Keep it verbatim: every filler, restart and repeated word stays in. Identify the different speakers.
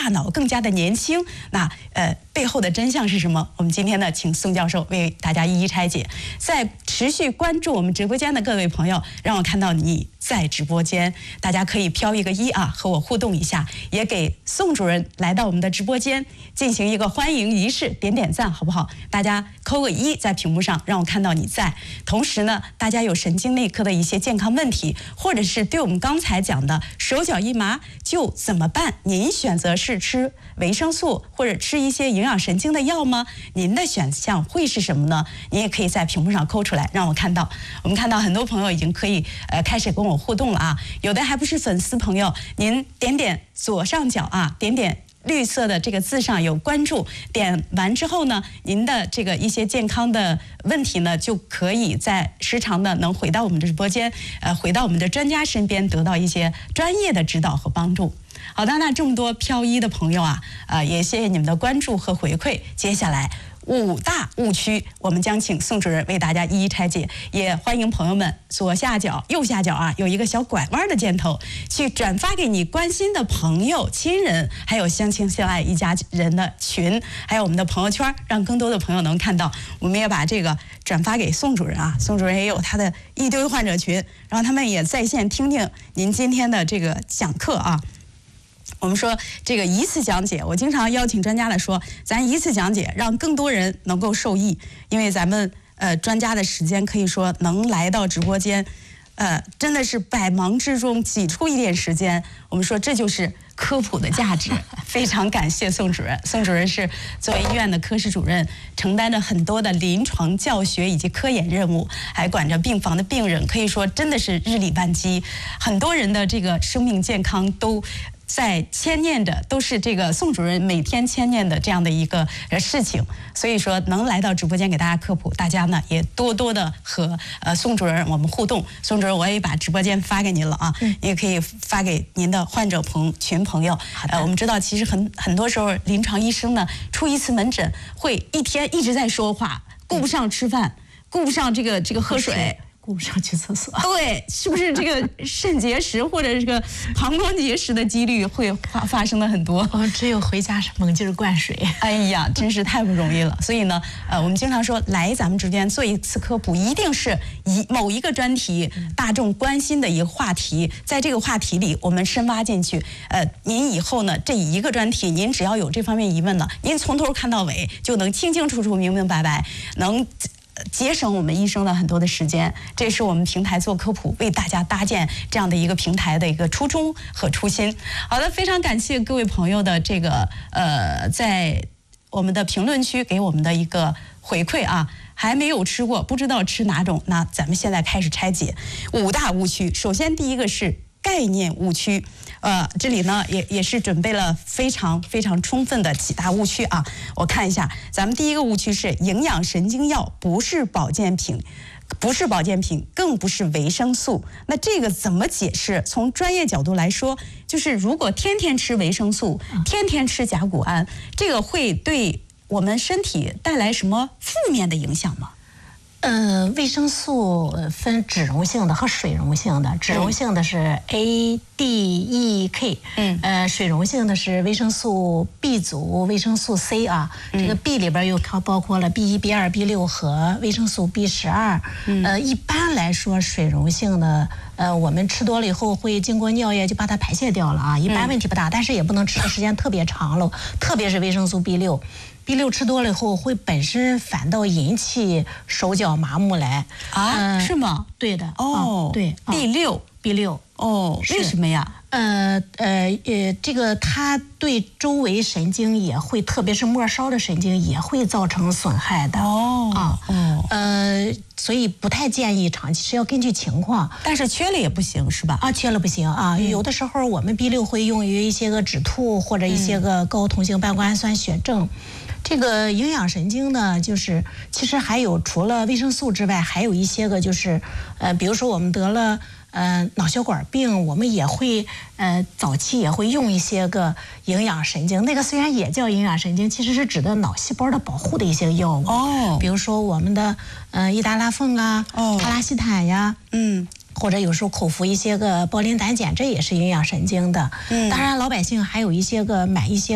Speaker 1: 大脑更加的年轻。那呃背后的真相是什么？我们今天呢，请宋教授为大家一一拆解。在持续关注我们直播间的各位朋友，让我看到你在直播间，大家可以飘一个一啊，和我互动一下，也给宋主任来到我们的直播间进行一个欢迎仪式，点点赞好不好？大家扣个一在屏幕上，让我看到你在。同时呢，大家有神经内科的一些健康问题，或者是对我们刚才讲的手脚一麻就怎么办？您选择是吃维生素或者吃一些营养神经的药吗？您的选项会是什么呢？您也可以在屏幕上扣出来，让我看到。我们看到很多朋友已经可以呃开始跟我互动了啊，有的还不是粉丝朋友，您点点左上角啊，点点绿色的这个字上有关注，点完之后呢，您的这个一些健康的问题呢，就可以在时常的能回到我们的直播间，呃，回到我们的专家身边，得到一些专业的指导和帮助。好的，那这么多漂一的朋友啊，呃，也谢谢你们的关注和回馈。接下来五大误区，我们将请宋主任为大家一一拆解。也欢迎朋友们左下角、右下角啊，有一个小拐弯的箭头，去转发给你关心的朋友、亲人，还有相亲相爱一家人的群，还有我们的朋友圈，让更多的朋友能看到。我们也把这个转发给宋主任啊，宋主任也有他的一堆患者群，让他们也在线听听您今天的这个讲课啊。我们说这个一次讲解，我经常邀请专家来说，咱一次讲解让更多人能够受益，因为咱们呃专家的时间可以说能来到直播间，呃真的是百忙之中挤出一点时间，我们说这就是科普的价值。非常感谢宋主任，宋主任是作为医院的科室主任，承担着很多的临床教学以及科研任务，还管着病房的病人，可以说真的是日理万机，很多人的这个生命健康都在牵念着，都是这个宋主任每天牵念的这样的一个事情。所以说能来到直播间给大家科普，大家呢也多多的和呃宋主任我们互动。宋主任，我也把直播间发给您了啊，嗯、也可以发给您的患者朋群朋友。呃，我们知道其实很很多时候临床医生呢出一次门诊会一天一直在说话，顾不上吃饭，顾不上这个这个喝水。
Speaker 2: 顾不上去厕所，
Speaker 1: 对，是不是这个肾结石或者这个膀胱结石的几率会发发生的很多？
Speaker 2: 我只有回家猛劲儿灌水。
Speaker 1: 哎呀，真是太不容易了。所以呢，呃，我们经常说来咱们直播间做一次科普，一定是以某一个专题大众关心的一个话题，在这个话题里我们深挖进去。呃，您以后呢这一个专题，您只要有这方面疑问了，您从头看到尾就能清清楚楚、明明白白，能节省我们医生的很多的时间。这是我们平台做科普为大家搭建这样的一个平台的一个初衷和初心。好的，非常感谢各位朋友的这个呃在我们的评论区给我们的一个回馈啊。还没有吃过，不知道吃哪种，那咱们现在开始拆解五大误区。首先第一个是概念误区，呃，这里呢也也是准备了非常非常充分的几大误区啊。我看一下，咱们第一个误区是营养神经药不是保健品，不是保健品，更不是维生素。那这个怎么解释？从专业角度来说，就是如果天天吃维生素，天天吃甲钴胺，这个会对我们身体带来什么负面的影响吗？
Speaker 2: 呃，维生素分脂溶性的和水溶性的，脂溶性的是 A、D、E、K， 嗯，呃，水溶性的是维生素 B 族、维生素 C 啊，嗯、这个 B 里边又包括了 B 一、B 二、B 六和维生素 B 十二。嗯、呃，一般来说，水溶性的，呃，我们吃多了以后会经过尿液就把它排泄掉了啊，一般问题不大，嗯、但是也不能吃的时间特别长了，特别是维生素 B 六。B 六吃多了以后，会本身反倒引起手脚麻木来
Speaker 1: 啊？呃、是吗？
Speaker 2: 对的。
Speaker 1: 哦，
Speaker 2: 啊、对
Speaker 1: ，B 六
Speaker 2: B 六
Speaker 1: 哦，为什么呀？
Speaker 2: 呃呃呃，这个它对周围神经也会，特别是末梢的神经也会造成损害的。
Speaker 1: 哦
Speaker 2: 啊
Speaker 1: 哦，
Speaker 2: 呃，所以不太建议长期，是要根据情况。
Speaker 1: 但是缺了也不行，是吧？
Speaker 2: 啊，缺了不行啊。嗯、有的时候我们 B 六会用于一些个止吐或者一些个高同性半胱氨酸血症。嗯这个营养神经呢，就是其实还有除了维生素之外，还有一些个就是，呃，比如说我们得了呃脑血管病，我们也会呃早期也会用一些个营养神经，那个虽然也叫营养神经，其实是指的脑细胞的保护的一些药物。哦，比如说我们的呃依达拉凤啊，哦，帕拉西坦呀，嗯。或者有时候口服一些个胞磷胆碱，这也是营养神经的。嗯，当然老百姓还有一些个买一些